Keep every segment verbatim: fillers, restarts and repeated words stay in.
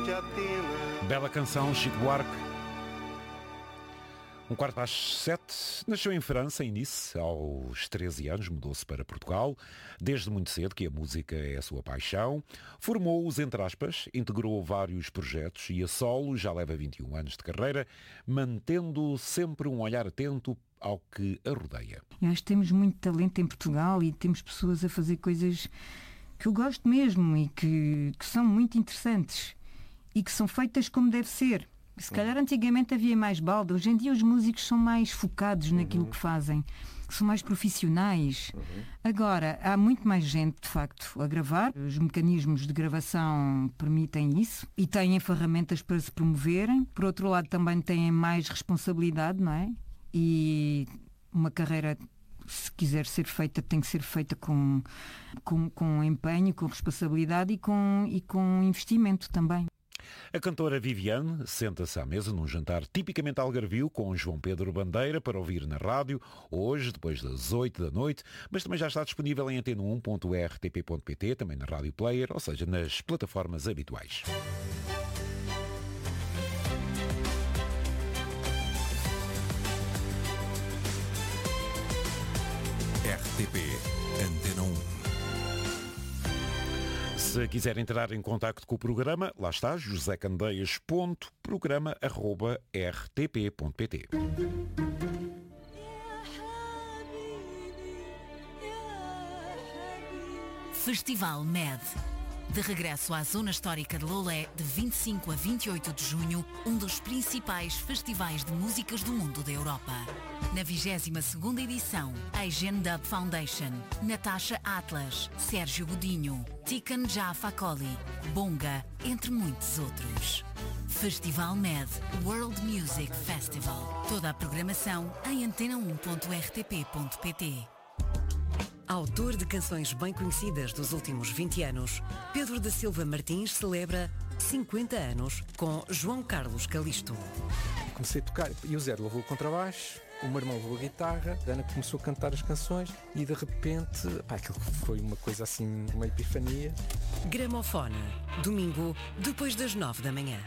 Bela canção, Chico Buarque. Um quarto para as sete, nasceu em França, em Nice, aos treze anos, mudou-se para Portugal, desde muito cedo que a música é a sua paixão, formou-os entre aspas, integrou vários projetos e a solo já leva vinte e um anos de carreira, mantendo sempre um olhar atento ao que a rodeia. Eu acho que temos muito talento em Portugal e temos pessoas a fazer coisas que eu gosto mesmo e que, que são muito interessantes e que são feitas como deve ser. Se calhar antigamente havia mais balda, hoje em dia os músicos são mais focados naquilo uhum. que fazem, são mais profissionais. Uhum. Agora, há muito mais gente, de facto, a gravar. Os mecanismos de gravação permitem isso e têm ferramentas para se promoverem. Por outro lado, também têm mais responsabilidade, não é? E uma carreira, se quiser ser feita, tem que ser feita com, com, com empenho, com responsabilidade e com, e com investimento também. A cantora Viviane senta-se à mesa num jantar tipicamente algarvio com João Pedro Bandeira para ouvir na rádio, hoje, depois das oito da noite, mas também já está disponível em antena um ponto r t p ponto p t, também na Rádio Player, ou seja, nas plataformas habituais. R T P Antena um. Se quiser entrar em contacto com o programa, lá está, josé candeias ponto programa arroba r t p ponto p t. Festival M E D. De regresso à Zona Histórica de Lolé, de vinte e cinco a vinte e oito de junho, um dos principais festivais de músicas do mundo da Europa. Na vigésima segunda edição, Asian Dub Foundation, Natasha Atlas, Sérgio Godinho, Tiken Jah Fakoly, Bonga, entre muitos outros. Festival M E D World Music Festival. Toda a programação em antena um ponto r t p ponto p t. Autor de canções bem conhecidas dos últimos vinte anos, Pedro da Silva Martins celebra cinquenta anos com João Carlos Calisto. Comecei a tocar e o Zé levou o contrabaixo, o meu irmão levou a guitarra, a Ana começou a cantar as canções e de repente, pá, aquilo foi uma coisa assim, uma epifania. Gramofona, domingo, depois das nove da manhã.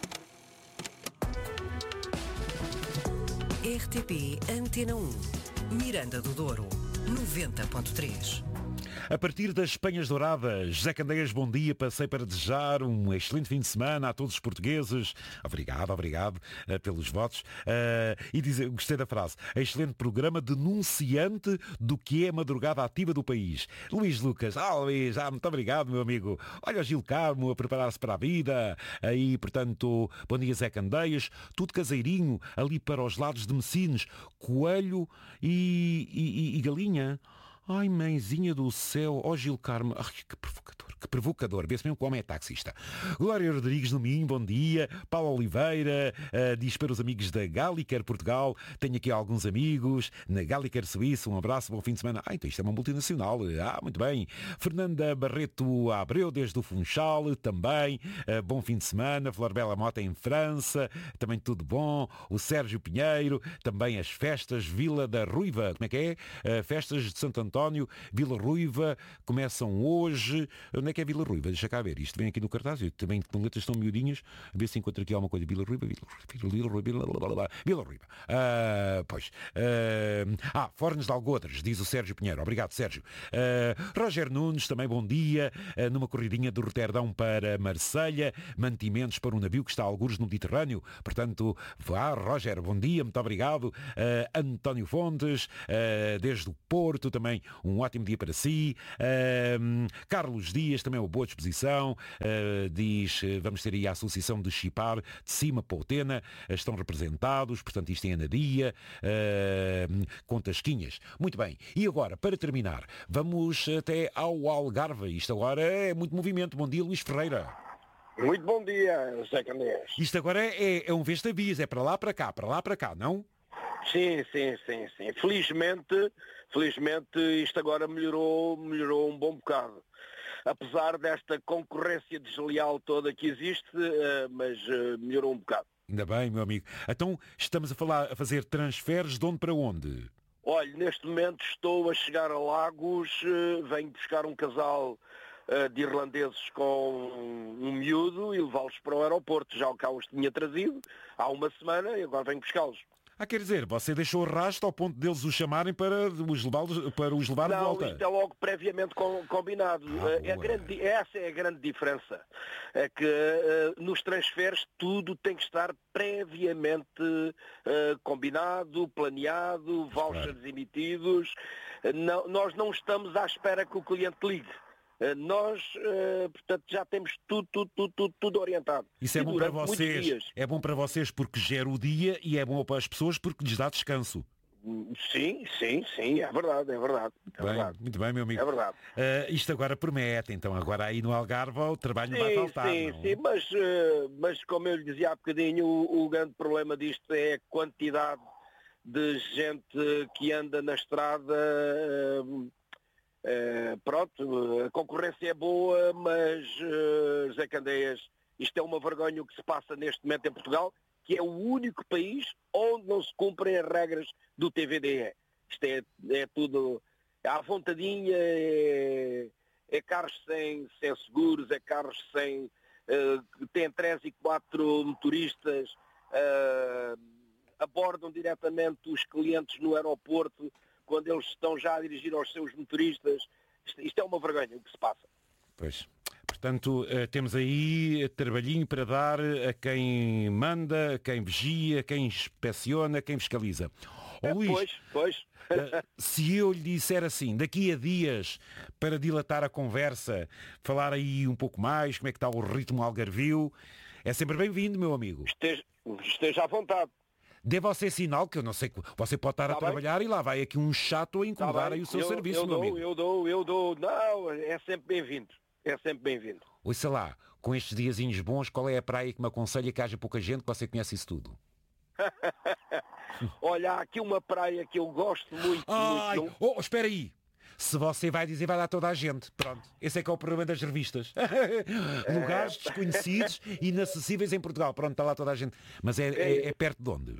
R T P Antena um, Miranda do Douro, noventa ponto três. A partir das Espanhas Douradas, José Candeias, bom dia. Passei para desejar um excelente fim de semana a todos os portugueses. Obrigado, obrigado uh, pelos votos. Uh, e dizer, gostei da frase. Excelente programa denunciante do que é a madrugada ativa do país. Luís Lucas, ah Luís, ah, muito obrigado, meu amigo. Olha o Gil Carmo a preparar-se para a vida. Aí, portanto, bom dia Zé Candeias. Tudo caseirinho, ali para os lados de Messines. Coelho e, e, e galinha. Ai, mãezinha do céu, ó oh, Gil Carmo, ai, que provocador, que provocador, vê-se mesmo que o homem é taxista. Glória Rodrigues no Minho, bom dia. Paulo Oliveira, uh, diz para os amigos da Galliker Portugal, tenho aqui alguns amigos, na Galliker Suíça, um abraço, bom fim de semana. Ah, então isto é uma multinacional, ah, muito bem. Fernanda Barreto Abreu, desde o Funchal, também, uh, bom fim de semana. Flor Bela Mota em França, também tudo bom. O Sérgio Pinheiro, também as festas Vila da Ruiva, como é que é? Uh, festas de Santo António. António, Vila Ruiva, começam hoje. Onde é que é Vila Ruiva? Deixa cá ver. Isto vem aqui no cartaz. Eu também com letras estão miudinhas. A ver se encontro aqui alguma coisa. Vila Ruiva, Vila Ruiva, Vila Ruiva, Vila Ruiva. Vila Ruiva. Uh, pois. Uh, ah, Fornos de Algodres, diz o Sérgio Pinheiro. Obrigado, Sérgio. Uh, Roger Nunes, também bom dia. Uh, numa corridinha de Roterdão para Marselha. Mantimentos para um navio que está a algures no Mediterrâneo. Portanto, vá, Roger, bom dia. Muito obrigado. Uh, António Fontes, uh, desde o Porto, também um ótimo dia para si. Uh, Carlos Dias, também uma boa disposição. Uh, diz, vamos ter aí a Associação de Chipar, de Cima Poutena, estão representados, portanto isto é Anadia, uh, com tasquinhas. Muito bem. E agora, para terminar, vamos até ao Algarve. Isto agora é muito movimento. Bom dia, Luís Ferreira. Muito bom dia, José Candeias. Isto agora é, é um vez-tabias, é para lá, para cá, para lá, para cá, não? Sim, sim, sim, sim. Felizmente, felizmente isto agora melhorou, melhorou um bom bocado. Apesar desta concorrência desleal toda que existe, mas melhorou um bocado. Ainda bem, meu amigo. Então estamos a falar, a fazer transferes de onde para onde? Olha, neste momento estou a chegar a Lagos, venho buscar um casal uh, de irlandeses com um miúdo e levá-los para o aeroporto. Já o cá os tinha trazido há uma semana e agora venho buscá-los. Ah, quer dizer, você deixou o rastro ao ponto deles os chamarem para os, levá-los, para os levar de Não, volta. isto é logo previamente com, combinado. Ah, é a grande, essa é a grande diferença. É que uh, nos transferes tudo tem que estar previamente uh, combinado, planeado, vouchers claro. emitidos. Uh, não, nós não estamos à espera que o cliente ligue. Uh, nós, uh, portanto, já temos tudo, tudo, tudo, tudo, tudo orientado. Isso é bom para vocês. É bom para vocês porque gera o dia e é bom para as pessoas porque lhes dá descanso. Sim, sim, sim, é verdade, é verdade. É bem, verdade. Muito bem, meu amigo. É verdade. Uh, isto agora promete, então agora aí no Algarve o trabalho sim, não vai faltar. Sim, não? sim, mas, uh, mas como eu lhe dizia há bocadinho, o, o grande problema disto é a quantidade de gente que anda na estrada. Uh, uh, pronto, a concorrência é boa, mas, uh, Zé Candeias, isto é uma vergonha o que se passa neste momento em Portugal, que é o único país onde não se cumprem as regras do T V D E. Isto é, é tudo à vontadinha, é, é carros sem, sem seguros, é carros sem... Uh, tem três e quatro motoristas, uh, abordam diretamente os clientes no aeroporto quando eles estão já a dirigir aos seus motoristas. Isto, isto é uma vergonha o que se passa. Pois. Portanto, temos aí trabalhinho para dar a quem manda, a quem vigia, a quem inspeciona, a quem fiscaliza. Oh, Luís, pois, pois. Se eu lhe disser assim, daqui a dias, para dilatar a conversa, falar aí um pouco mais, como é que está o ritmo algarvio, é sempre bem-vindo, meu amigo. Esteja, esteja à vontade. Dê você sinal, que eu não sei, você pode estar tá a bem? trabalhar e lá vai aqui um chato a incomodar tá aí o seu eu, serviço, eu meu dou, amigo. Eu dou, eu dou, não, é sempre bem-vindo. É sempre bem-vindo. Ouça lá, com estes diazinhos bons, qual é a praia que me aconselha que haja pouca gente, que você conhece isso tudo? Olha, há aqui uma praia que eu gosto muito. Ai, muito oh, espera aí. Se você vai dizer, vai lá toda a gente. Pronto. Esse é que é o problema das revistas. Lugares é... desconhecidos e inacessíveis em Portugal. Pronto, está lá toda a gente. Mas é, é, é perto de onde? Uh,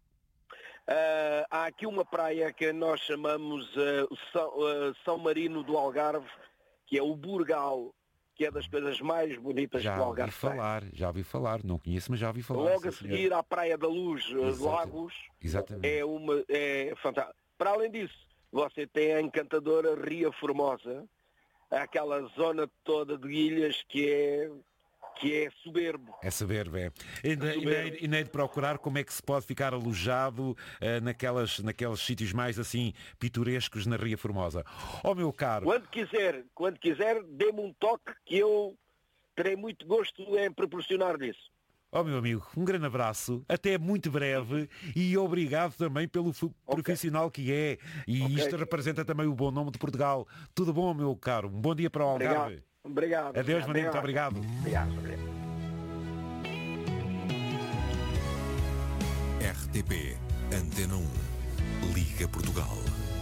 há aqui uma praia que nós chamamos uh, São, uh, São Marino do Algarve, que é o Burgal, que é das coisas mais bonitas já que o Algarve ouvi falar, tem. Já ouvi falar, não conheço, mas já ouvi falar. Logo a seguir à Praia da Luz, de Lagos, Exatamente. é uma é fantástico. Para além disso, você tem a encantadora Ria Formosa, aquela zona toda de ilhas que é, que é soberbo. É soberbo, é. E nem é de procurar como é que se pode ficar alojado uh, naquelas, naqueles sítios mais assim pitorescos na Ria Formosa. Oh, meu caro. Quando quiser, quando quiser, dê-me um toque que eu terei muito gosto em proporcionar disso. Oh, meu amigo, um grande abraço, até muito breve e obrigado também pelo okay. profissional que é. E okay. isto representa também o bom nome de Portugal. Tudo bom, meu caro? Um bom dia para o Algarve. Obrigado. Adeus, maninho, muito obrigado. Obrigado. obrigado. R T P, Antena um, Liga Portugal.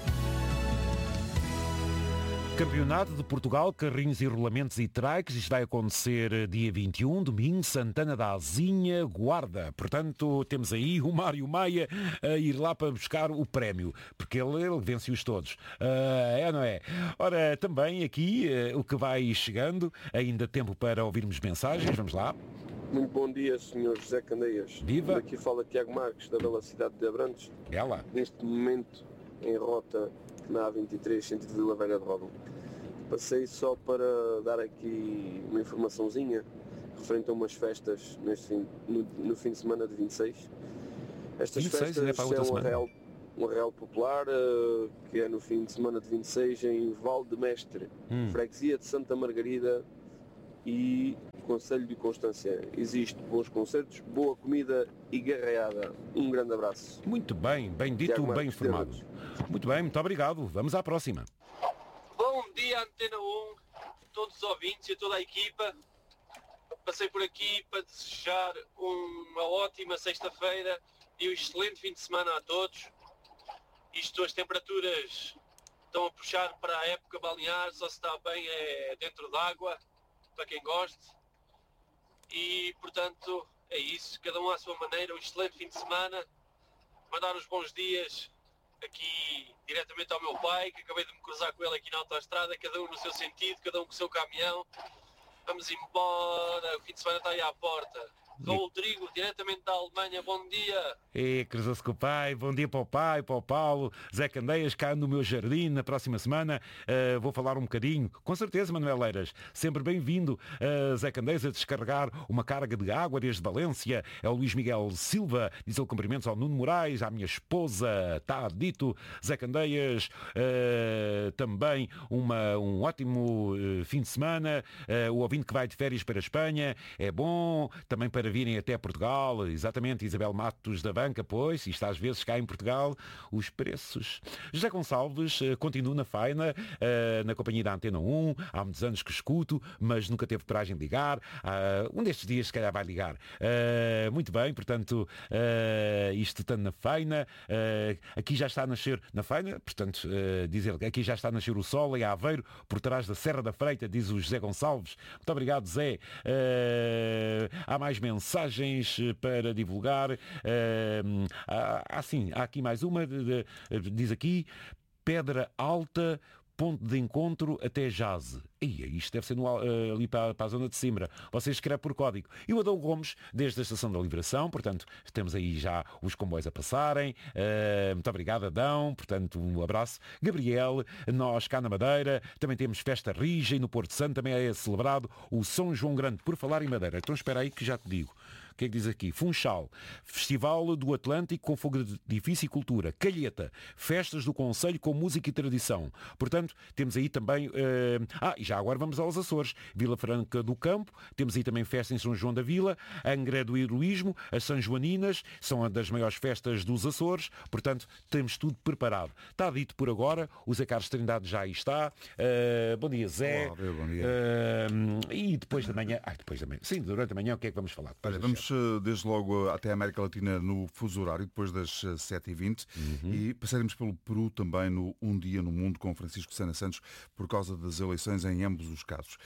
Campeonato de Portugal, carrinhos e rolamentos e trikes, isto vai acontecer dia vinte e um, domingo, Santana da Azinha, Guarda. Portanto, temos aí o Mário Maia a ir lá para buscar o prémio, porque ele, ele vence-os todos. Uh, é, não é? Ora, também aqui, uh, o que vai chegando, ainda tempo para ouvirmos mensagens, vamos lá. Muito bom dia, senhor José Candeias. Viva! Aqui fala Tiago Marques, da bela cidade de Abrantes. É lá. Neste momento, em rota na A vinte e três, sentido Vila Velha de Ródão. Passei só para dar aqui uma informaçãozinha referente a umas festas neste fim, no, no fim de semana de vinte e seis. Estas vinte e seis, festas é são um arraial, um arraial popular uh, que é no fim de semana de vinte e seis em Val de Mestre, hum. freguesia de Santa Margarida e Concelho de Constância. Existe bons concertos, boa comida e garreada. Um grande abraço. Muito bem, bem dito, bem informado. Muito bem, muito obrigado. Vamos à próxima. Bom dia, Antena um, todos os ouvintes e a toda a equipa. Passei por aqui para desejar uma ótima sexta-feira e um excelente fim de semana a todos. Isto, as temperaturas estão a puxar para a época balnear, só se está bem é dentro d'água, para quem goste. E, portanto, é isso. Cada um à sua maneira, um excelente fim de semana. Mandar os bons dias aqui diretamente ao meu pai, que acabei de me cruzar com ele aqui na autoestrada, cada um no seu sentido, cada um com o seu caminhão. Vamos embora, o fim de semana está aí à porta. Rodrigo, diretamente da Alemanha, bom dia. E cruzou-se com o pai, bom dia para o pai, para o Paulo, Zé Candeias, cá no meu jardim, na próxima semana uh, vou falar um bocadinho, com certeza, Manuel Eiras, sempre bem-vindo, uh, Zé Candeias a descarregar uma carga de água desde Valência, é o Luís Miguel Silva, diz ele cumprimentos ao Nuno Moraes, à minha esposa, está dito, Zé Candeias, uh, também uma, um ótimo uh, fim de semana, uh, o ouvinte que vai de férias para a Espanha, é bom, também para virem até Portugal, exatamente, Isabel Matos da Banca, pois, isto às vezes cá em Portugal, os preços. José Gonçalves uh, continua na faina, uh, na companhia da Antena um, há muitos anos que escuto, mas nunca teve coragem de ligar, uh, um destes dias se calhar vai ligar. Uh, muito bem, portanto, uh, isto estando na faina, uh, aqui já está a nascer, na faina, portanto, uh, diz ele, aqui já está a nascer o sol em Aveiro, por trás da Serra da Freita, diz o José Gonçalves. Muito obrigado, Zé. Uh, há mais mensagens mensagens para divulgar. Uh, há, há, sim, há aqui mais uma, de, de, diz aqui, Pedra Alta, ponto de encontro até Jazz. Ia, isto deve ser no, uh, ali para, para a zona de Simbra. Você escreve por código. E o Adão Gomes, desde a Estação da Liberação, portanto, temos aí já os comboios a passarem. Uh, muito obrigado, Adão. Portanto, um abraço. Gabriel, nós cá na Madeira, também temos Festa Rija e no Porto Santo também é celebrado o São João Grande, por falar em Madeira. Então espera aí que já te digo. O que é que diz aqui? Funchal, Festival do Atlântico com fogo de artifício e cultura. Calheta, festas do Conselho com música e tradição. Portanto, temos aí também... Uh... Ah, e já agora vamos aos Açores. Vila Franca do Campo, temos aí também festa em São João da Vila, Angra do Heroísmo, as São Joaninas, são uma das maiores festas dos Açores. Portanto, temos tudo preparado. Está dito por agora, o Zé Carlos Trindade já aí está. Uh... Bom dia, Zé. Olá, bom dia. Uh... E depois da manhã... Ai, depois da manhã... Sim, durante a manhã o que é que vamos falar? Olha, vamos desde logo até a América Latina no fuso horário, depois das sete e vinte, uhum. E passaremos pelo Peru também no Um Dia no Mundo com Francisco Sena Santos por causa das eleições em ambos os casos.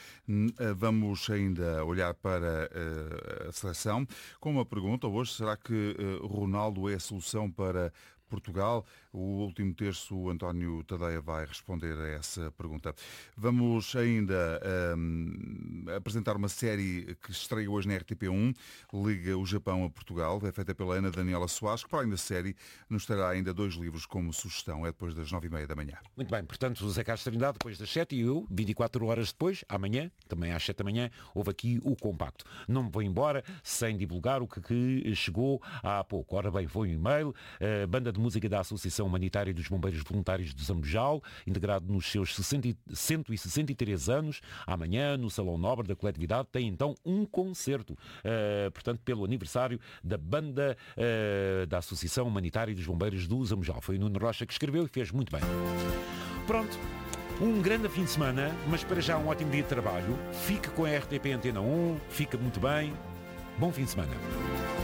Vamos ainda olhar para a seleção com uma pergunta hoje, será que Ronaldo é a solução para Portugal? O último terço, o António Tadeia vai responder a essa pergunta. Vamos ainda um, apresentar uma série que estreia hoje na R T P um, Liga o Japão a Portugal, é feita pela Ana Daniela Soares, que para além da série nos terá ainda dois livros como sugestão, é depois das nove e meia da manhã. Muito bem, portanto, o Zé Carlos Trindade depois das sete e eu, vinte e quatro horas depois, amanhã, também às sete da manhã, houve aqui o compacto. Não me vou embora sem divulgar o que, que chegou há pouco. Ora bem, foi um e-mail, a banda de música da Associação Humanitária dos Bombeiros Voluntários de Zambujal, integrado nos seus cento e sessenta e três anos, amanhã no Salão Nobre da Coletividade tem então um concerto, uh, portanto pelo aniversário da banda uh, da Associação Humanitária dos Bombeiros do Zambujal. Foi o Nuno Rocha que escreveu e fez muito bem. Pronto. Um grande fim de semana, mas para já um ótimo dia de trabalho. Fique com a R T P Antena um, fica muito bem. Bom fim de semana.